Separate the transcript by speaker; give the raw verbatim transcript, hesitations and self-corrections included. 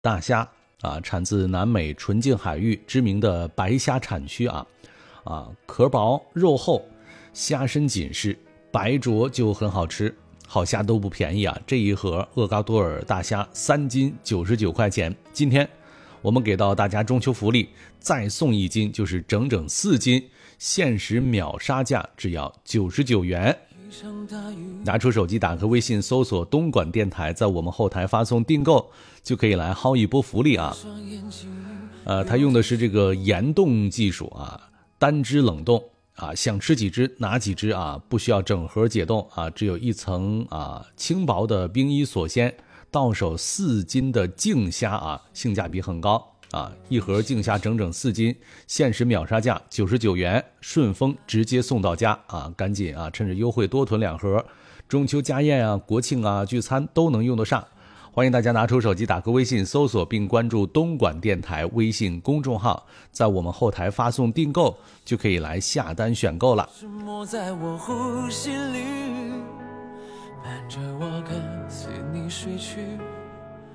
Speaker 1: 大虾啊，产自南美纯净海域知名的白虾产区啊，啊，壳薄肉厚，虾身紧实，白灼就很好吃。好虾都不便宜啊，这一盒厄瓜多尔大虾三斤九十九块钱。今天我们给到大家中秋福利，再送一斤，就是整整四斤，限时秒杀价只要九十九元。拿出手机，打开微信，搜索东莞电台，在我们后台发送订购，就可以来薅一波福利啊！呃，它用的是这个盐冻技术啊，单只冷冻啊，想吃几只拿几只啊，不需要整盒解冻啊，只有一层啊轻薄的冰衣锁鲜，到手四斤的净虾啊，性价比很高。啊，一盒净虾整整四斤，限时秒杀价九十九元，顺丰直接送到家啊！赶紧啊，趁着优惠多囤两盒，中秋家宴啊、国庆啊、聚餐都能用得上。欢迎大家拿出手机，打开微信，搜索并关注东莞电台微信公众号，在我们后台发送订购，就可以来下单选购了。
Speaker 2: 沉默在我呼吸里，伴着我跟随你睡去。